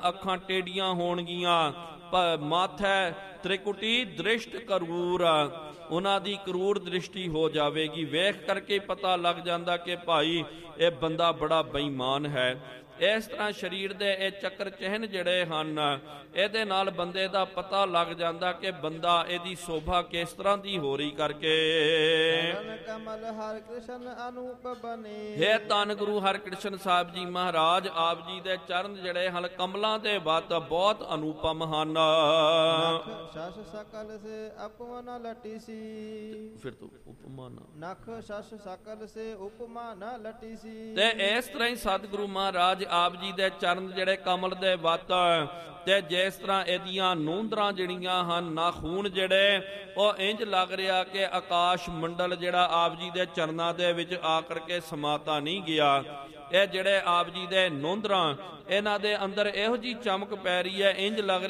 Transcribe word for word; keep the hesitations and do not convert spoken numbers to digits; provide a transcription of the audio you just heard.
ਅੱਖਾਂ ਟੇਡੀਆਂ ਹੋਣਗੀਆਂ, ਮਾਥੈ ਤ੍ਰਿਕੁਟੀ ਦ੍ਰਿਸ਼ਟ ਕਰੂਰ, ਉਹਨਾਂ ਦੀ ਕਰੂਰ ਦ੍ਰਿਸ਼ਟੀ ਹੋ ਜਾਵੇਗੀ। ਵੇਖ ਕਰਕੇ ਪਤਾ ਲੱਗ ਜਾਂਦਾ ਕਿ ਭਾਈ ਇਹ ਬੰਦਾ ਬੜਾ ਬੇਈਮਾਨ ਹੈ। ਇਸ ਤਰ੍ਹਾਂ ਸਰੀਰ ਦੇ ਇਹ ਚੱਕਰ ਚਿਹਨ ਜਿਹੜੇ ਹਨ, ਇਹਦੇ ਨਾਲ ਬੰਦੇ ਦਾ ਪਤਾ ਲੱਗ ਜਾਂਦਾ ਕਿ ਬੰਦਾ ਇਹਦੀ ਸ਼ੋਭਾ ਕਿਸ ਤਰ੍ਹਾਂ ਦੀ ਹੋ ਰਹੀ ਕਰਕੇ। ਕਮਲ ਹਰਿ ਕ੍ਰਿਸ਼ਨ ਅਨੂਪ ਬਨੇ। ਹੈ ਧੰਨ ਗੁਰੂ ਹਰਿਕ੍ਰਿਸ਼ਨ ਸਾਹਿਬ ਜੀ ਮਹਾਰਾਜ, ਆਪ ਜੀ ਦੇ ਚਰਨ ਜਿਹੜੇ ਹਨ ਕਮਲਾਂ ਦੇ ਵੱਤ ਬਹੁਤ ਅਨੂਪਮ ਹਨ। ਸ਼ਸ ਸਕਲ ਸੇ ਉਪਮਾ ਨ ਲਟੀ ਸੀ। ਫਿਰ ਤੋਂ ਉਪਮਾ ਨਾ ਨਖ ਸ਼ਸ ਸਕਲ ਸੇ ਉਪਮਾ ਨ ਲਟੀ ਸੀ। ਤੇ ਇਸ ਤਰ੍ਹਾਂ ਹੀ ਸਤਿਗੁਰੂ ਮਹਾਰਾਜ ਆਪ ਜੀ ਦੇ ਚਰਨ ਜਿਹੜੇ ਕਮਲ ਦੇ ਵੱਤ, ਤੇ ਜਿਸ ਤਰ੍ਹਾਂ ਇਹਦੀਆਂ ਨੂੰਦਰਾਂ ਜਿਹੜੀਆਂ ਹਨ, ਨਾਖੂਨ ਜਿਹੜੇ, ਉਹ ਇੰਜ ਲੱਗ ਰਿਹਾ ਕਿ ਆਕਾਸ਼ ਮੰਡਲ ਜਿਹੜਾ ਆਪ ਜੀ ਦੇ ਚਰਨਾਂ ਦੇ ਵਿੱਚ ਆ ਕਰਕੇ ਸਮਾਤਾ ਨਹੀਂ ਗਿਆ। ਇਹ ਜਿਹੜੇ ਆਪ ਜੀ ਦੇ ਨੂੰਦਰਾਂ, ਇਹਨਾਂ ਦੇ ਅੰਦਰ ਇਹੋ ਜਿਹੀ ਚਮਕ ਪੈ ਰਹੀ ਹੈ, ਇੰਜ ਲੱਗ